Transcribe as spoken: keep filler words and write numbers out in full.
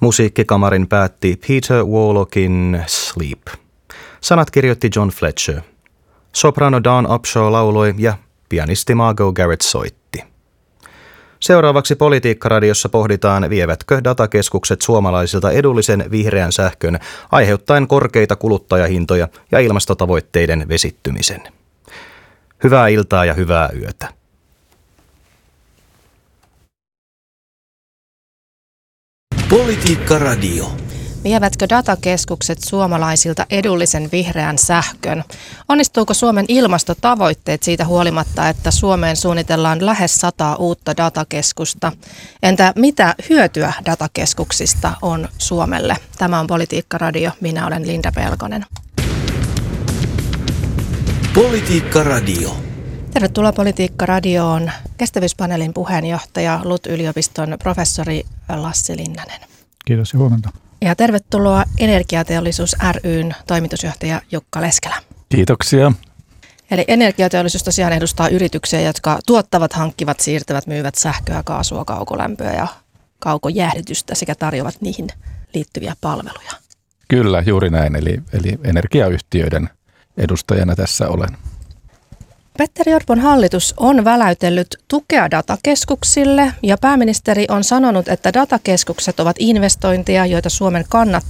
Musiikkikamarin päätti Peter Warlockin Sleep. Sanat kirjoitti John Fletcher. Soprano Dawn Upshaw lauloi ja pianisti Margot Garrett soitti. Seuraavaksi Politiikka-radiossa pohditaan, vievätkö datakeskukset suomalaisilta edullisen vihreän sähkön aiheuttaen korkeita kuluttajahintoja ja ilmastotavoitteiden vesittymisen. Hyvää iltaa ja hyvää yötä. Politiikka-radio. Vievätkö datakeskukset suomalaisilta edullisen vihreän sähkön? Onnistuuko Suomen ilmastotavoitteet siitä huolimatta, että Suomeen suunnitellaan lähes sata uutta datakeskusta? Entä mitä hyötyä datakeskuksista on Suomelle? Tämä on Politiikka-radio. Minä olen Linda Pelkonen. Politiikka-radio. Tervetuloa Politiikka-radioon kestävyyspaneelin puheenjohtaja L U T-yliopiston professori Lassi Linnanen. Kiitos ja huomenta. Ja tervetuloa Energiateollisuus ry:n toimitusjohtaja Jukka Leskelä. Kiitoksia. Eli energiateollisuus tosiaan edustaa yrityksiä, jotka tuottavat, hankkivat, siirtävät, myyvät sähköä, kaasua, kaukolämpöä ja kaukojäähdytystä sekä tarjoavat niihin liittyviä palveluja. Kyllä, juuri näin. Eli, eli energiayhtiöiden edustajana tässä olen. Petteri Orpon hallitus on väläytellyt tukea datakeskuksille ja pääministeri on sanonut, että datakeskukset ovat investointeja, joita Suomen kannattaa